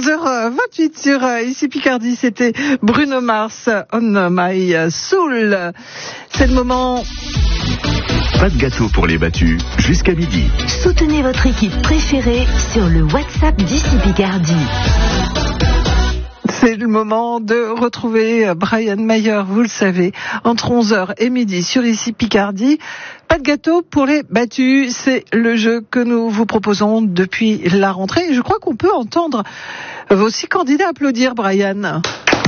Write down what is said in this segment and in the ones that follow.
11h28 sur ici Picardie, c'était Bruno Mars, On My Soul. C'est le moment. Pas de gâteau pour les battus, jusqu'à midi. Soutenez votre équipe préférée sur le WhatsApp d'ici Picardie. C'est le moment de retrouver Brian Mayer, vous le savez, entre 11h et midi sur ici Picardie. Pas de gâteau pour les battus, c'est le jeu que nous vous proposons depuis la rentrée. Et je crois qu'on peut entendre vos 6 candidats applaudir, Brian.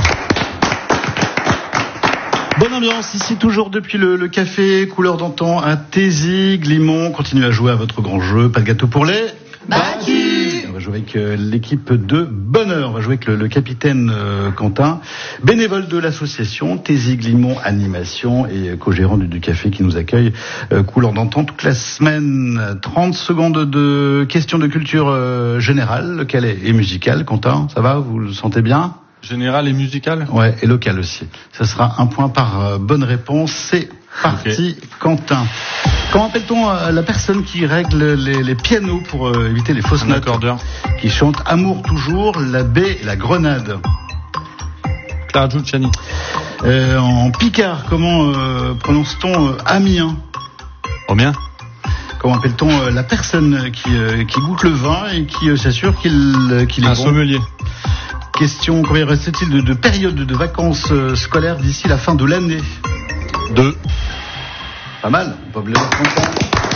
Bonne ambiance ici, toujours depuis le café couleur d'antan à Thézy, Glimont. Continuez à jouer à votre grand jeu. Pas de gâteau pour les battus. On va jouer avec l'équipe de Bonheur. On va jouer avec le capitaine Quentin, bénévole de l'association Thézy Glimont Animation et co-gérant du café qui nous accueille couleur d'antan toute la semaine. 30 secondes de questions de culture générale, locale et musicale. Quentin, ça va? Vous le sentez bien? Général et musical? Ouais, et local aussi. Ça sera un point par bonne réponse. C'est parti, okay. Quentin. Comment appelle-t-on la personne qui règle les pianos pour éviter les fausses notes? Accordeur. Qui chante Amour toujours, la baie et la grenade. Clara Giucciani. En picard, comment prononce-t-on Amiens? Combien? Comment appelle-t-on la personne qui goûte le vin et qui s'assure qu'il est un bon? sommelier. Question, combien reste-t-il de périodes de vacances scolaires d'ici la fin de l'année? 2. Pas mal, on peut content.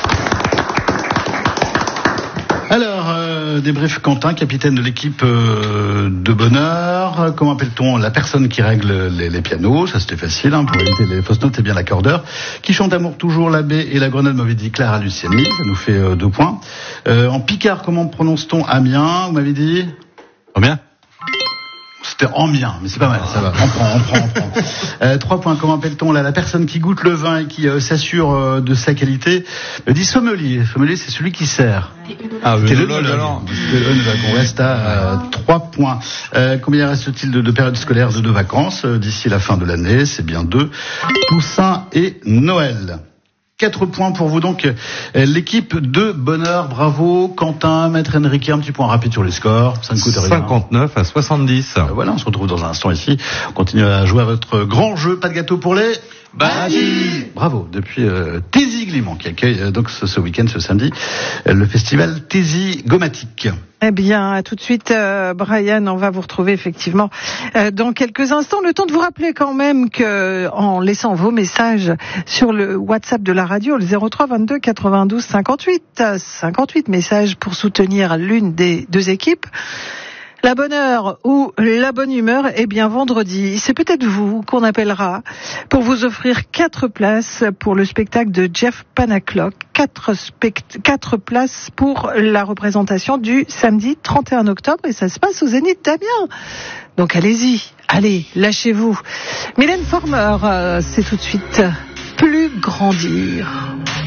Alors, débrief Quentin, capitaine de l'équipe de Bonheur. Comment appelle-t-on la personne qui règle les pianos? Ça c'était facile, pour éviter les fausses notes, c'est bien l'accordeur. Qui chante Amour toujours, la baie et la grenade, m'avait dit Clara Luciani, ça nous fait 2 points. En picard, comment prononce-t-on Amiens? Vous m'avez dit combien? C'était Amiens, mais c'est pas mal, ça va. On prend. 3 points. Comment appelle-t-on la personne qui goûte le vin et qui s'assure de sa qualité? Me dit sommelier. Sommelier, c'est celui qui sert. Ah oui, c'est le alors. On reste à 3 points. Combien reste-t-il de périodes scolaires de vacances d'ici la fin de l'année? C'est bien 2. Toussaint et Noël. 4 points pour vous donc, l'équipe de Bonheur. Bravo Quentin, Maître Enrique, un petit point rapide sur les scores, ça ne coûte rien. 59 à 70. Voilà, on se retrouve dans un instant ici. On continue à jouer à votre grand jeu. Pas de gâteau pour les battus. Bravo, depuis Thézy Glimont qui accueille donc ce week-end, ce samedi, le festival Thézy Gomatique. Eh bien, à tout de suite, Brian, on va vous retrouver effectivement dans quelques instants. Le temps de vous rappeler quand même que, en laissant vos messages sur le WhatsApp de la radio, le 03 22 92 58 messages pour soutenir l'une des 2 équipes. La bonne heure ou la bonne humeur, eh bien vendredi, c'est peut-être vous qu'on appellera pour vous offrir 4 places pour le spectacle de Jeff Panaclock, 4 places pour la représentation du samedi 31 octobre et ça se passe au Zénith d'Amiens. Donc allez-y, allez, lâchez-vous. Mylène Farmer, c'est tout de suite Plus grandir.